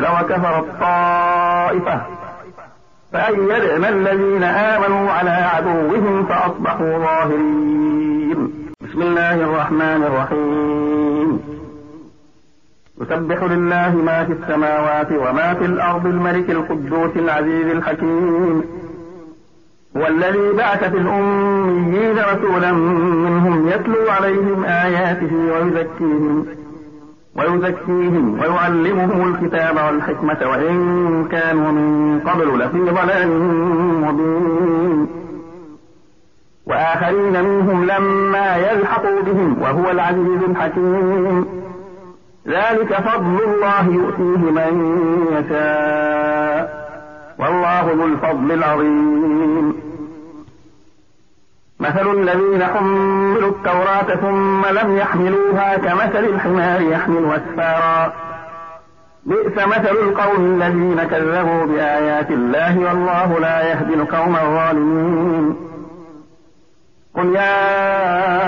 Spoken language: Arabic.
الرسول وكفرت طائفة فأيدنا الذين آمنوا على عدوهم فأصبحوا ظاهرين. بسم الله الرحمن الرحيم. يسبح لله ما في السماوات وما في الأرض الملك القدوس العزيز الحكيم، هو الذي بعث في الأميين رسولا منهم يتلو عليهم آياته ويزكيهم ويعلمهم الكتاب والحكمة وإن كانوا من قبل لفي ضلال مبين، وآخرين منهم لما يلحقوا بهم وهو العزيز الحكيم. ذلك فضل الله يؤتيه من يشاء والله ذو الفضل العظيم. مثل الذين حملوا التوراة ثم لم يحملوها كمثل الحمار يحمل أسفارا، بئس مثل القوم الذين كذبوا بآيات الله والله لا يهدي القوم الظالمين.